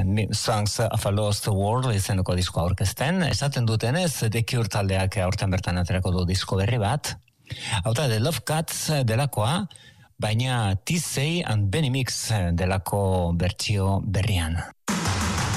Songs of a Lost World izeneko diskoa aurkezten. Esaten dutenez, The Cure taldeak aurten bertan aterako du disko berri bat. Hau da, The Love Cats delakoa, baina T-Say and Benny Mix delako bertsio berrian.